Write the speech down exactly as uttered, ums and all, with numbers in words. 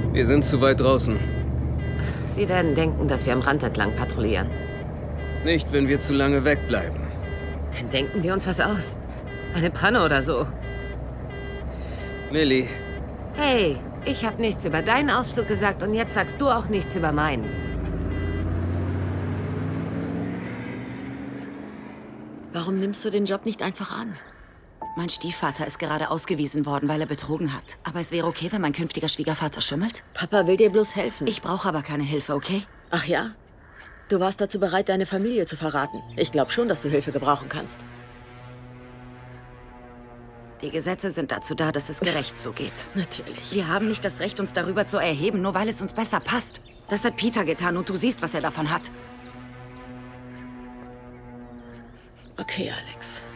Wir sind zu weit draußen. Sie werden denken, dass wir am Rand entlang patrouillieren. Nicht, wenn wir zu lange wegbleiben. Dann denken wir uns was aus. Eine Panne oder so. Millie. Hey, ich habe nichts über deinen Ausflug gesagt und jetzt sagst du auch nichts über meinen. Warum nimmst du den Job nicht einfach an? Mein Stiefvater ist gerade ausgewiesen worden, weil er betrogen hat. Aber es wäre okay, wenn mein künftiger Schwiegervater schimmelt? Papa will dir bloß helfen. Ich brauche aber keine Hilfe, okay? Ach ja? Du warst dazu bereit, deine Familie zu verraten. Ich glaube schon, dass du Hilfe gebrauchen kannst. Die Gesetze sind dazu da, dass es gerecht zugeht. Natürlich. Wir haben nicht das Recht, uns darüber zu erheben, nur weil es uns besser passt. Das hat Peter getan und du siehst, was er davon hat. Okay, Alex.